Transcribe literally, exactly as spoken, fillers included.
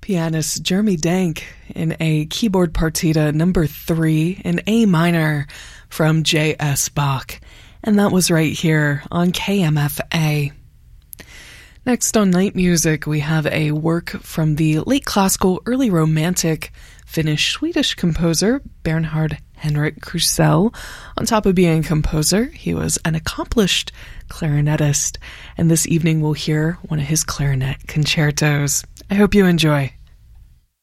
Pianist Jeremy Dank in a keyboard partita number three in A minor from J S. Bach. And that was right here on K M F A. Next on Night Music, we have a work from the late classical, early romantic Finnish-Swedish composer Bernhard Henrik Krusell. On top of being a composer, he was an accomplished clarinetist, and this evening we'll hear one of his clarinet concertos. I hope you enjoy.